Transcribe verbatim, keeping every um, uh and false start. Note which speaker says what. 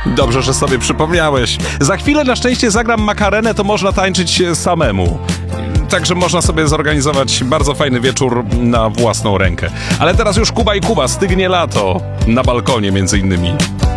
Speaker 1: Dobrze, że sobie przypomniałeś. Za chwilę na szczęście zagram makarenę, to można tańczyć samemu. Także można sobie zorganizować bardzo fajny wieczór na własną rękę. Ale teraz już Kuba i Kuba, stygnie lato. Na balkonie między innymi.